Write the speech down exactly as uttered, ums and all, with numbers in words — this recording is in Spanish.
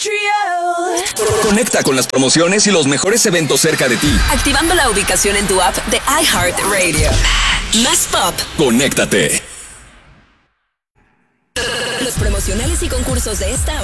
Conecta con las promociones y los mejores eventos cerca de ti. Activando la ubicación en tu app de iHeartRadio. Más pop. Conéctate. Los promocionales y concursos de esta